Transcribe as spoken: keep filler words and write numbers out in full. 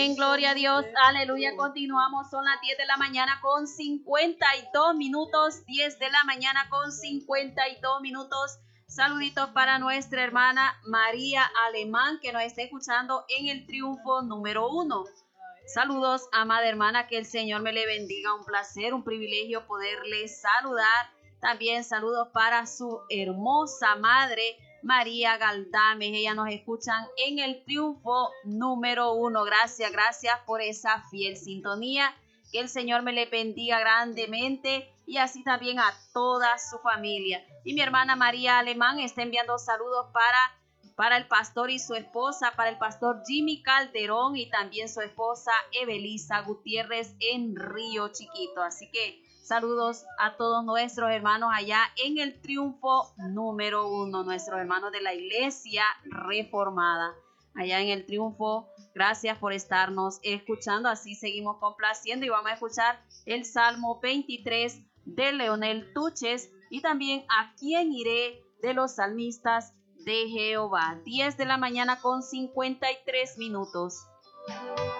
En gloria a Dios, aleluya, continuamos, son las diez de la mañana con cincuenta y dos minutos, diez de la mañana con cincuenta y dos minutos. Saluditos para nuestra hermana María Alemán, que nos está escuchando en el triunfo número uno. Saludos, amada hermana, que el Señor me le bendiga, un placer, un privilegio poderle saludar. También saludos para su hermosa madre, María Galdames. Ellas nos escuchan en el triunfo número uno. Gracias, gracias por esa fiel sintonía. Que el Señor me le bendiga grandemente y así también a toda su familia. Y mi hermana María Alemán está enviando saludos para, para el pastor y su esposa, para el pastor Jimmy Calderón y también su esposa Evelisa Gutiérrez en Río Chiquito. Así que saludos a todos nuestros hermanos allá en el triunfo número uno, nuestros hermanos de la Iglesia Reformada. Allá en el triunfo, gracias por estarnos escuchando. Así seguimos complaciendo y vamos a escuchar el Salmo veintitrés de Leonel Tuches y también ¿A quién iré? De los salmistas de Jehová. diez de la mañana con cincuenta y tres minutos.